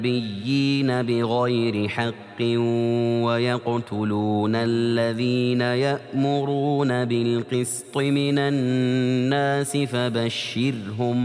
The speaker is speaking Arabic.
النبيين بغير حق ويقتلون الذين يأمرون بالقسط من الناس